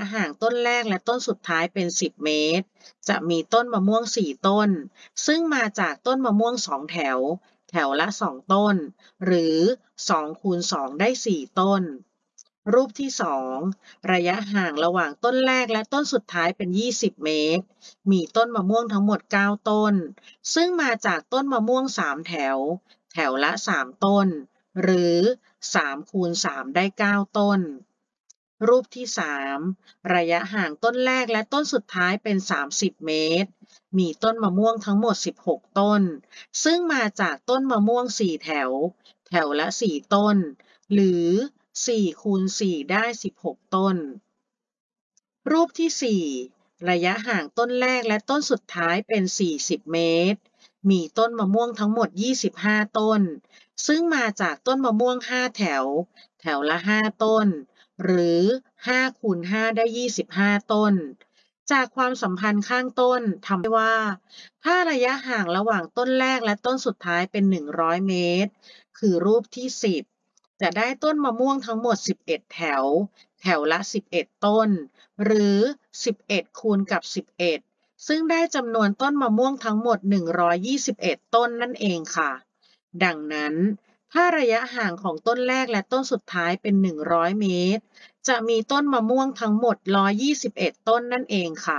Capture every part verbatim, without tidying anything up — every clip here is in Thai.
ห่างต้นแรกและต้นสุดท้ายเป็นสิบเมตรจะมีต้นมะม่วงสี่ต้นซึ่งมาจากต้นมะม่วงสองแถวแถวละสองต้นหรือสองคูณสองได้สี่ต้นรูปที่สองระยะห่างระหว่างต้นแรกและต้นสุดท้ายเป็นยี่สิบเมตรมีต้นมะม่วงทั้งหมดเก้าต้นซึ่งมาจากต้นมะม่วงสามแถวแถวละสามต้นหรือสามคูณสามได้เก้าต้นรูปที่สามระยะห่างต้นแรกและต้นสุดท้ายเป็นสามสิบเมตรมีต้นมะม่วงทั้งหมดสิบหกต้นซึ่งมาจากต้นมะม่วงสี่แถวแถวละสี่ต้นหรือสี่คูณสี่ได้สิบหกต้นรูปที่สี่ระยะห่างต้นแรกและต้นสุดท้ายเป็นสี่สิบเมตรมีต้นมะม่วงทั้งหมดยี่สิบห้าต้นซึ่งมาจากต้นมะม่วงห้าแถวแถวละห้าต้นหรือห้าคูณห้าได้ยี่สิบห้าต้นจากความสัมพันธ์ข้างต้นทำให้ว่าถ้าระยะห่างระหว่างต้นแรกและต้นสุดท้ายเป็นหนึ่งร้อยเมตรคือรูปที่สิบจะได้ต้นมะม่วงทั้งหมดสิบเอ็ดแถวแถวละสิบเอ็ดต้นหรือสิบเอ็ดคูณกับสิบเอ็ดซึ่งได้จำนวนต้นมะม่วงทั้งหมดหนึ่งร้อยยี่สิบเอ็ดต้นนั่นเองค่ะดังนั้นถ้าระยะห่างของต้นแรกและต้นสุดท้ายเป็นหนึ่งร้อยเมตรจะมีต้นมะม่วงทั้งหมดหนึ่งร้อยยี่สิบเอ็ดต้นนั่นเองค่ะ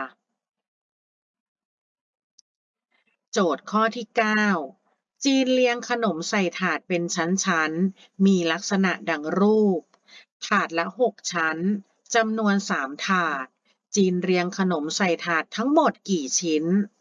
โจทย์ข้อที่เก้าจีนเรียงขนมใส่ถาดเป็นชั้นๆมีลักษณะดังรูปถาดละหกชั้นจำนวนสามถาดจีนเรียงขนมใส่ถาดทั้งหมดกี่ชิ้น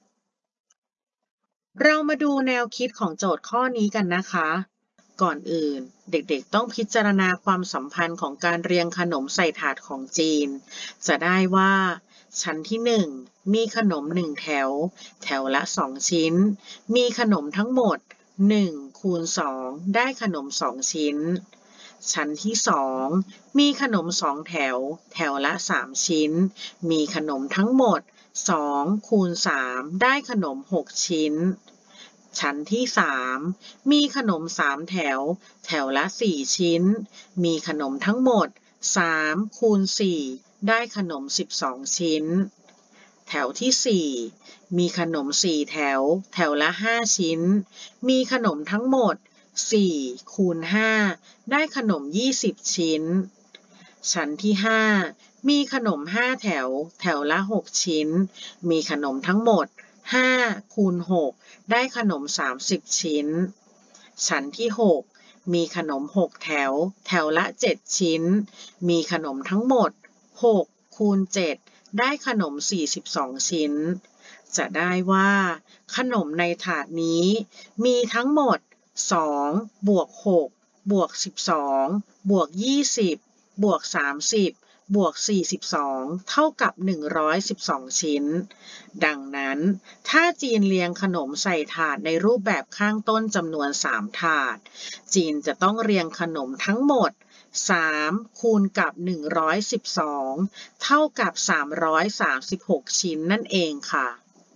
เรามาดูแนวคิดของโจทย์ข้อนี้กันนะคะก่อนอื่นเด็กๆต้องพิจารณาความสัมพันธ์ของการเรียงขนมใส่ถาดของจีนจะได้ว่าชั้นที่หนึ่งมีขนมหนึ่งแถวแถวละสองชิ้นมีขนมทั้งหมดหนึ่งคูณสองได้ขนมสองชิ้นชั้นที่สองมีขนมสองแถวแถวละสามชิ้นมีขนมทั้งหมดสองคูณสามได้ขนมหกชิ้นชั้นที่สามมีขนมสามแถวแถวละสี่ชิ้นมีขนมทั้งหมดสามคูณสี่ได้ขนมสิบสองชิ้นแถวที่สี่มีขนมสี่แถวแถวละห้าชิ้นมีขนมทั้งหมดสี่คูณห้าได้ขนมยี่สิบชิ้นชั้นที่ห้ามีขนมห้าแถวแถวละหกชิ้นมีขนมทั้งหมดห้าคูณหกได้ขนมสามสิบชิ้นชั้นที่หกมีขนมหกแถวแถวละเจ็ดชิ้นมีขนมทั้งหมดหกคูณเจ็ดได้ขนมสี่สิบสองชิ้นจะได้ว่าขนมในถาดนี้มีทั้งหมดสองบวกหกบวกสิบสองบวกยี่สิบบวกสามสิบบวกสี่สิบสองเท่ากับหนึ่งร้อยสิบสองชิ้นดังนั้นถ้าจีนเรียงขนมใส่ถาดในรูปแบบข้างต้นจำนวนสามถาดจีนจะต้องเรียงขนมทั้งหมดสามคูณกับหนึ่งร้อยสิบสองเท่ากับสามร้อยสามสิบหกชิ้นนั่นเองค่ะ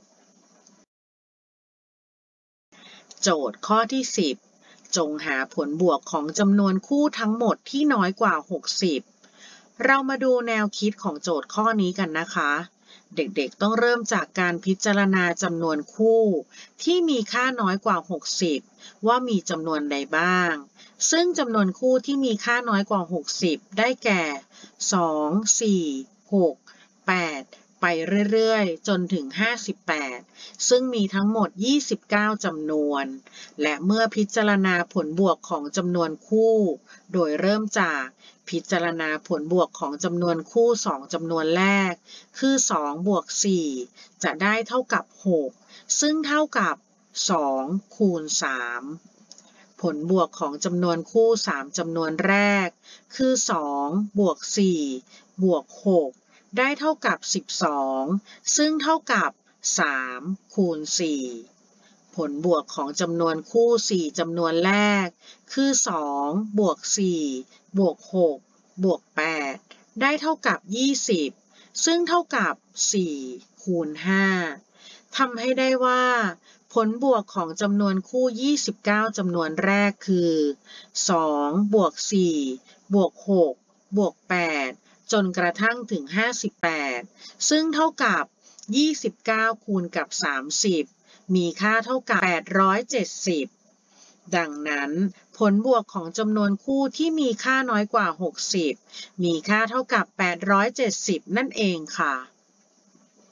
โจทย์ข้อที่สิบจงหาผลบวกของจำนวนคู่ทั้งหมดที่น้อยกว่าหกสิบเรามาดูแนวคิดของโจทย์ข้อนี้กันนะคะเด็กๆต้องเริ่มจากการพิจารณาจำนวนคู่ที่มีค่าน้อยกว่าหกสิบว่ามีจำนวนใดบ้างซึ่งจำนวนคู่ที่มีค่าน้อยกว่าหกสิบได้แก่สอง สี่ หก แปดไปเรื่อยๆจนถึงห้าสิบแปดซึ่งมีทั้งหมดยี่สิบเก้าจำนวนและเมื่อพิจารณาผลบวกของจำนวนคู่โดยเริ่มจากพิจารณาผลบวกของจำนวนคู่สองจำนวนแรกคือสองบวกสี่จะได้เท่ากับหกซึ่งเท่ากับสองคูณสามผลบวกของจำนวนคู่สามจำนวนแรกคือสองบวกสี่บวกหกได้เท่ากับสิบสองซึ่งเท่ากับสามคูณสี่ผลบวกของจำนวนคู่สี่จำนวนแรกคือสองบวกสี่บวกหกบวกแปดได้เท่ากับยี่สิบซึ่งเท่ากับสี่คูณห้าทำให้ได้ว่าผลบวกของจำนวนคู่ยี่สิบเก้าจำนวนแรกคือสองบวกสี่บวกหกบวกแปดจนกระทั่งถึงห้าสิบแปดซึ่งเท่ากับยี่สิบเก้าคูณกับสามสิบมีค่าเท่ากับแปดร้อยเจ็ดสิบดังนั้นผลบวกของจำนวนคู่ที่มีค่าน้อยกว่าหกสิบมีค่าเท่ากับแปดร้อยเจ็ดสิบนั่นเองค่ะ